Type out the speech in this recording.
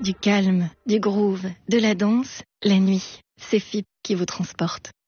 Du calme, du groove, de la danse, la nuit, c'est FIP qui vous transporte.